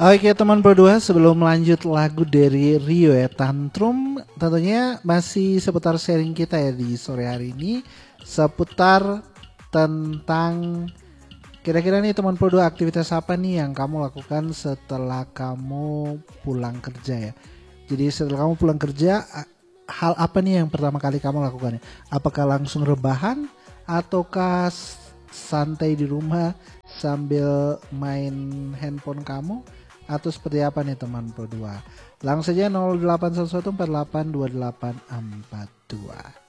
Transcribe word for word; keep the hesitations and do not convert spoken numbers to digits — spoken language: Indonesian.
Oke teman berdua, sebelum lanjut lagu dari Rio ya, Tantrum, tentunya masih seputar sharing kita ya di sore hari ini, seputar tentang kira-kira nih teman berdua, aktivitas apa nih yang kamu lakukan setelah kamu pulang kerja ya. Jadi setelah kamu pulang kerja, hal apa nih yang pertama kali kamu lakukan ya? Apakah langsung rebahan ataukah santai di rumah sambil main handphone kamu? Atau seperti apa nih teman berdua? Langsung saja nol delapan satu satu empat delapan dua delapan empat dua.